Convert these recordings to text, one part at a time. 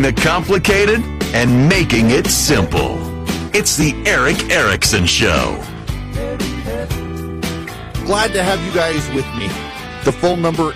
The complicated and making it simple. It's the Eric Erickson Show. Glad to have you guys with me. The phone number,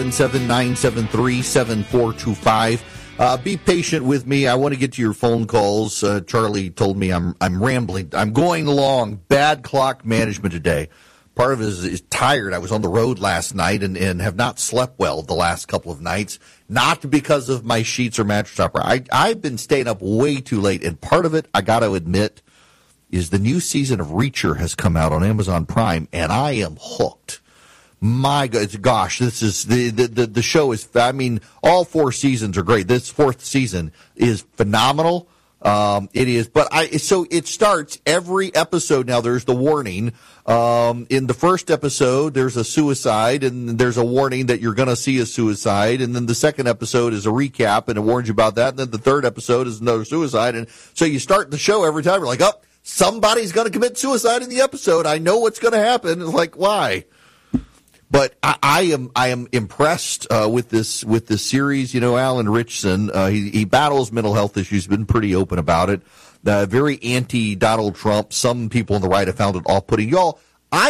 877-973-7425. Be patient with me. I want to get to your phone calls. Charlie told me I'm rambling. I'm going along. Bad clock management today. Part of it is tired. I was on the road last night and have not slept well the last couple of nights. Not because of my sheets or mattress topper. I've been staying up way too late. And part of it, I got to admit, is the new season of Reacher has come out on Amazon Prime, and I am hooked. My gosh, this is the show is. I mean, all 4 seasons are great. This 4th season is phenomenal. It is, but so it starts every episode. Now there's the warning. In the first episode, there's a suicide, and there's a warning that you're going to see a suicide. And then the second episode is a recap, and it warns you about that. And then the third episode is another suicide. And so you start the show every time. You're like, oh, somebody's going to commit suicide in the episode. I know what's going to happen. It's like, why? But I am impressed with this series. You know, Alan Richardson, he battles mental health issues. Been pretty open about it. Very anti Donald Trump. Some people on the right have found it off-putting. Y'all,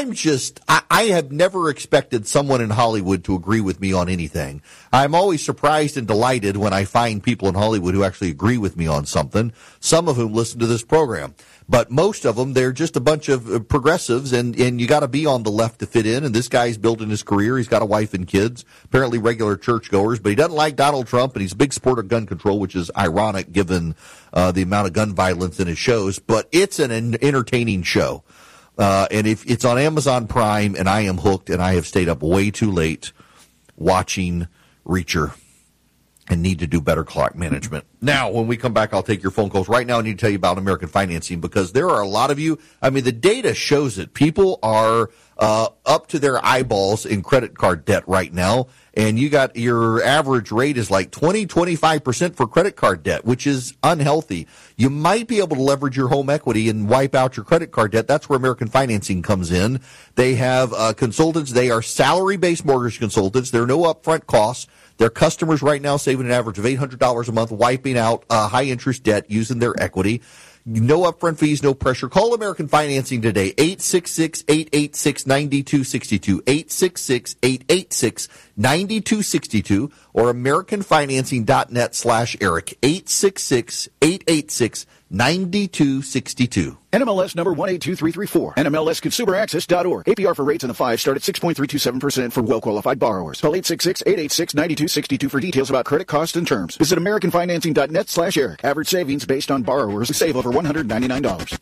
I have never expected someone in Hollywood to agree with me on anything. I'm always surprised and delighted when I find people in Hollywood who actually agree with me on something. Some of whom listen to this program. But most of them, they're just a bunch of progressives, and you got to be on the left to fit in. And this guy's building his career. He's got a wife and kids, apparently regular churchgoers, but he doesn't like Donald Trump, and he's a big supporter of gun control, which is ironic given the amount of gun violence in his shows. But it's an entertaining show. And if it's on Amazon Prime, and I am hooked, and I have stayed up way too late watching Reacher. And need to do better clock management. Now, when we come back, I'll take your phone calls. Right now, I need to tell you about American Financing because there are a lot of you. I mean, the data shows it. People are up to their eyeballs in credit card debt right now. And you got your average rate is like 25% for credit card debt, which is unhealthy. You might be able to leverage your home equity and wipe out your credit card debt. That's where American Financing comes in. They have consultants. They are salary-based mortgage consultants. There are no upfront costs. Their customers right now saving an average of $800 a month, wiping out high-interest debt using their equity. No upfront fees, no pressure. Call American Financing today, 866-886-9262, 866-886-9262, or AmericanFinancing.net/Eric, 866-886-9262. NMLS number 182334. NMLSConsumerAccess.org. APR for rates in the 5 start at 6.327% for well-qualified borrowers. Call 866-886-9262 for details about credit costs and terms. Visit AmericanFinancing.net/Eric. Average savings based on borrowers who save over $199.